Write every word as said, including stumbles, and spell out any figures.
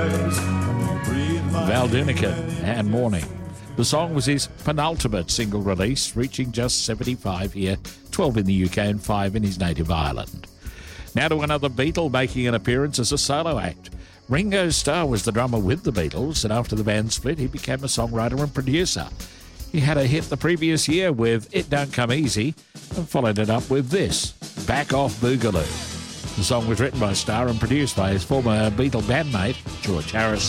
Val Dunican and Morning. The song was his penultimate single release, reaching just seventy-five here, twelve in the U K and five in his native Ireland. Now to another Beatle making an appearance as a solo act. Ringo Starr was the drummer with the Beatles, and after the band split, he became a songwriter and producer. He had a hit the previous year with It Don't Come Easy and followed it up with this, Back Off Boogaloo. The song was written by Starr and produced by his former Beatle bandmate, George Harrison.